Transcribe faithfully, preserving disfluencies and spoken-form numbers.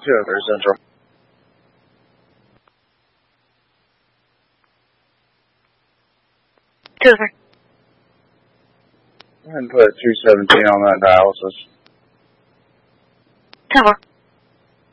two oh three Central. two oh three. Go ahead and put two seventeen on that dialysis. ten four.